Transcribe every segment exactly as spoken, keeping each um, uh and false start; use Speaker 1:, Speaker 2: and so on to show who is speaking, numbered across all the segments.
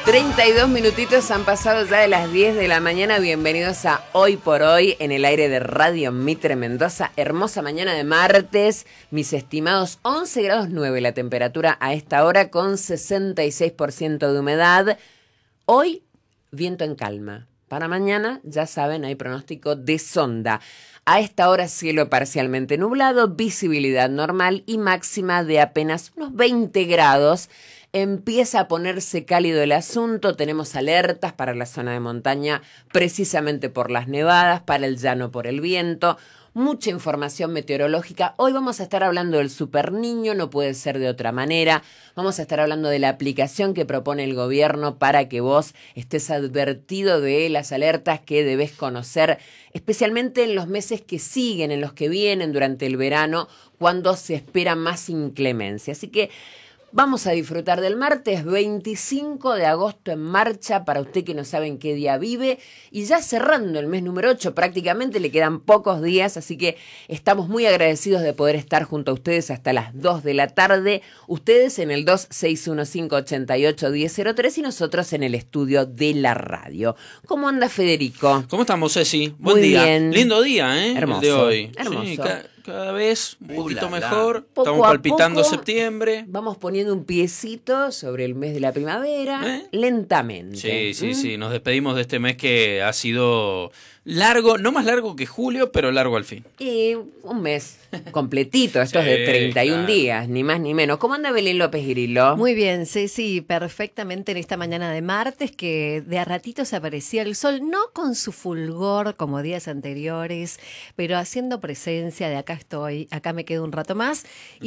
Speaker 1: treinta y dos minutitos han pasado ya de las diez de la mañana. Bienvenidos a Hoy por Hoy en el aire de Radio Mitre Mendoza. Hermosa mañana de martes, mis estimados, once grados nueve la temperatura a esta hora con sesenta y seis por ciento de humedad. Hoy, viento en calma. Para mañana, ya saben, hay pronóstico de sonda. A esta hora cielo parcialmente nublado, visibilidad normal y máxima de apenas unos veinte grados. Empieza a ponerse cálido el asunto, tenemos alertas para la zona de montaña precisamente por las nevadas, para el llano por el viento, mucha información meteorológica. Hoy vamos a estar hablando del Super Niño, no puede ser de otra manera. Vamos a estar hablando de la aplicación que propone el gobierno para que vos estés advertido de las alertas que debés conocer, especialmente en los meses que siguen, en los que vienen durante el verano, cuando se espera más inclemencia. Así que vamos a disfrutar del martes veinticinco de agosto en marcha para usted que no sabe en qué día vive y ya cerrando el mes número ocho, prácticamente le quedan pocos días, así que estamos muy agradecidos de poder estar junto a ustedes hasta las dos de la tarde, ustedes en el dos seis uno cinco, ocho ocho, uno cero cero tres y nosotros en el estudio de la radio. ¿Cómo anda Federico?
Speaker 2: ¿Cómo estamos, Ceci? Buen
Speaker 1: muy
Speaker 2: día.
Speaker 1: Bien.
Speaker 2: Lindo día, ¿eh?
Speaker 1: Hermoso.
Speaker 2: El de hoy.
Speaker 1: Hermoso.
Speaker 2: Sí, ca- cada vez un
Speaker 3: Uh,
Speaker 2: poquito
Speaker 3: la, la.
Speaker 2: mejor.
Speaker 1: Poco
Speaker 2: Estamos
Speaker 1: a
Speaker 2: palpitando
Speaker 1: poco
Speaker 2: septiembre.
Speaker 1: Vamos poniendo un piecito sobre el mes de la primavera,
Speaker 2: ¿Eh?
Speaker 1: lentamente.
Speaker 2: Sí, sí,
Speaker 1: ¿Mm?
Speaker 2: sí. Nos despedimos de este mes que ha sido largo, no más largo que julio, pero largo al fin.
Speaker 1: Y un mes completito, esto
Speaker 2: Sí,
Speaker 1: es de treinta y uno
Speaker 2: claro.
Speaker 1: días, ni más ni menos. ¿Cómo anda Belén López Grillo?
Speaker 4: Muy bien, Ceci, perfectamente en esta mañana de martes que de a ratitos aparecía el sol, no con su fulgor como días anteriores, pero haciendo presencia de acá estoy, acá me quedo un rato más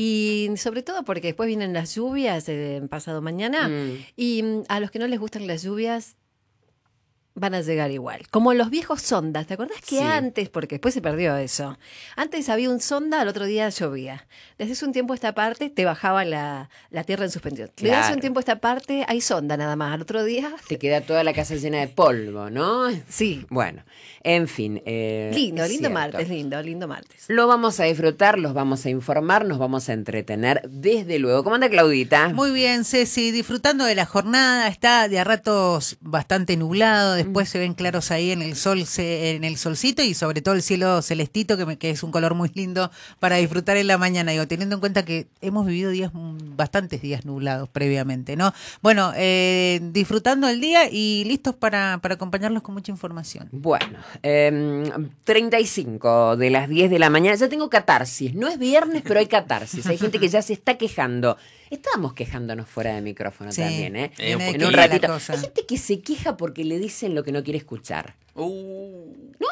Speaker 4: y sobre todo porque después vienen las lluvias eh, pasado mañana
Speaker 1: Mm.
Speaker 4: y mm, a los que no les gustan las lluvias van a llegar igual. Como los viejos sondas, ¿te acordás que
Speaker 1: Sí.
Speaker 4: antes, porque después se perdió eso, antes había un sonda, al otro día llovía. Desde hace un tiempo a esta parte te bajaba la, la tierra en suspensión. Desde hace
Speaker 1: Claro.
Speaker 4: un tiempo a esta parte hay sonda nada más, al otro día...
Speaker 1: Te queda toda la casa llena de polvo, ¿no?
Speaker 4: Sí,
Speaker 1: Bueno, en fin. Eh,
Speaker 4: lindo,
Speaker 1: es
Speaker 4: lindo
Speaker 1: cierto.
Speaker 4: martes, lindo, lindo martes.
Speaker 1: Lo vamos a disfrutar, los vamos a informar, nos vamos a entretener, desde luego. ¿Cómo anda Claudita?
Speaker 5: Muy bien, Ceci, disfrutando de la jornada, está de a ratos bastante nublado, después se ven claros ahí en el sol, se- en el solcito y sobre todo el cielo celestito, que, me- que es un color muy lindo para disfrutar en la mañana, digo, teniendo en cuenta que hemos vivido días, mm, bastantes días nublados previamente, ¿no? Bueno, eh, disfrutando el día y listos para, para acompañarlos con mucha información.
Speaker 1: Bueno, eh, treinta y cinco de las diez de la mañana, ya tengo catarsis, no es viernes, pero hay catarsis, hay gente que ya se está quejando. Estábamos quejándonos fuera de micrófono
Speaker 5: Sí,
Speaker 1: también, ¿eh?
Speaker 2: Eh, un
Speaker 5: viene de
Speaker 1: En
Speaker 5: que
Speaker 1: un
Speaker 5: ir la
Speaker 1: ratito.
Speaker 5: cosa.
Speaker 1: Hay gente que se queja porque le dicen lo que no quiere escuchar.
Speaker 2: Uh,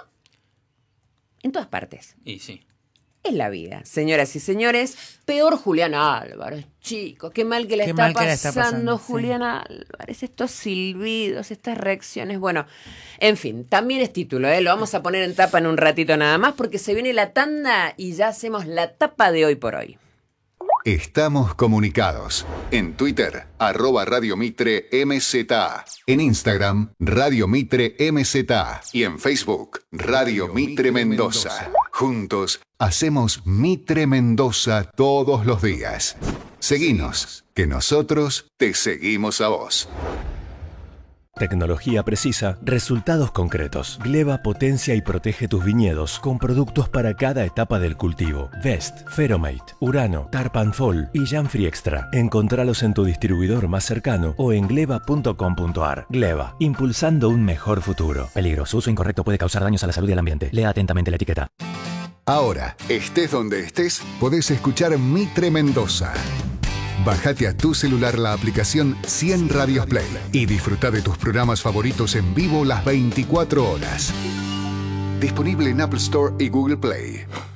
Speaker 1: En todas partes.
Speaker 2: y sí.
Speaker 1: Es la vida, señoras y señores. Peor Julián Álvarez, chicos. Qué mal que le,
Speaker 5: Qué
Speaker 1: está,
Speaker 5: mal que
Speaker 1: pasando
Speaker 5: la está pasando, sí.
Speaker 1: Julián Álvarez. Estos silbidos, estas reacciones. Bueno, en fin, también es título, ¿eh? Lo vamos a poner en tapa en un ratito nada más porque se viene la tanda y ya hacemos la tapa de Hoy por Hoy.
Speaker 3: Estamos comunicados. En Twitter, arroba Radio Mitre M Z A. En Instagram, Radio Mitre M Z A. Y en Facebook, Radio Mitre Mendoza. Juntos, hacemos Mitre Mendoza todos los días. Seguinos, que nosotros te seguimos a vos.
Speaker 6: Tecnología precisa, resultados concretos. Gleva potencia y protege tus viñedos con productos para cada etapa del cultivo. Vest, Feromate, Urano, Tarpan Fall y Janfree Extra. Encontralos en tu distribuidor más cercano o en gleva punto com punto ar. Gleva, impulsando un mejor futuro. Peligro, su uso incorrecto puede causar daños a la salud y al ambiente. Lea atentamente la etiqueta.
Speaker 3: Ahora, estés donde estés, podés escuchar Mitre Mendoza. Bájate a tu celular la aplicación cien Radios Play y disfruta de tus programas favoritos en vivo las veinticuatro horas. Disponible en Apple Store y Google Play.